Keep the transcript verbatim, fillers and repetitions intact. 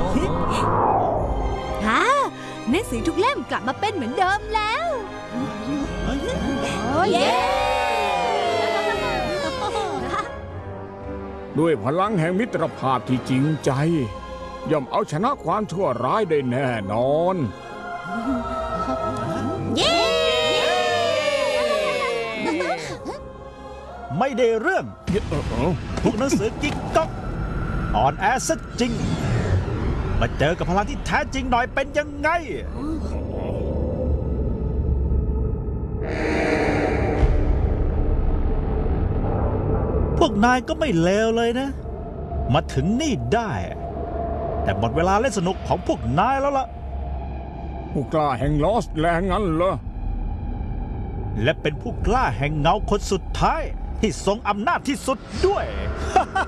ฮ่าหนังสือทุกเล่มกลับมาเป็นเหมือนเดิมแล้วเย้ด้วยพลังแห่งมิตรภาพที่จริงใจย่อมเอาชนะความชั่วร้ายได้แน่นอนเย้ไม่ได้เรื่องพวกหนังสือกิ๊กก๊อกอ่อนแอซะจริงมาเจอกับพลังที่แท้จริงหน่อยเป็นยังไงพวกนายก็ไม่เลวเลยนะ มาถึงนี่ได้ แต่หมดเวลาเล่นสนุกของพวกนายแล้วล่ะผู้กล้าแห่งลอสแลงงั้นเหรอและเป็นผู้กล้าแห่งเงาคนสุดท้ายที่ทรงอำนาจที่สุดด้วย